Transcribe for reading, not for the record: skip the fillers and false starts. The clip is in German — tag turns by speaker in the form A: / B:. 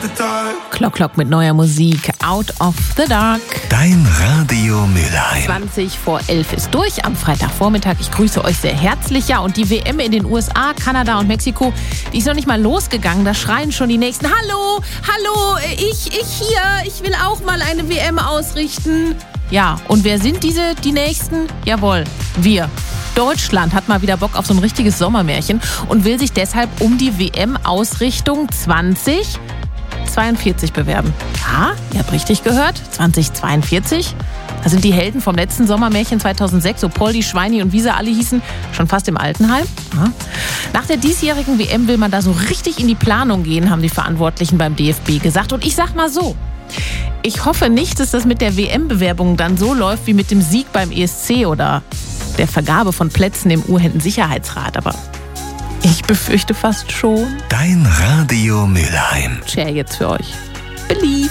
A: Klock mit neuer Musik. Out of the Dark.
B: Dein Radio Mülheim.
A: 20 vor 11 ist durch am Freitagvormittag. Ich grüße euch sehr herzlich. Ja, und die WM in den USA, Kanada und Mexiko, die ist noch nicht mal losgegangen. Da schreien schon die Nächsten. Hallo, ich hier. Ich will auch mal eine WM ausrichten. Ja, und wer sind die Nächsten? Jawohl, wir. Deutschland hat mal wieder Bock auf so ein richtiges Sommermärchen und will sich deshalb um die WM-Ausrichtung 2042 bewerben. Ja, ihr habt richtig gehört, 2042. Da sind die Helden vom letzten Sommermärchen 2006, so Poldi, Schweini und wie sie alle hießen, schon fast im Altenheim. Ja. Nach der diesjährigen WM will man da so richtig in die Planung gehen, haben die Verantwortlichen beim DFB gesagt. Und ich sag mal so, ich hoffe nicht, dass das mit der WM-Bewerbung dann so läuft wie mit dem Sieg beim ESC oder der Vergabe von Plätzen im Uhrhänden-Sicherheitsrat, aber ich befürchte fast schon.
B: Dein Radio Mülheim.
A: Share jetzt für euch. Beliebt.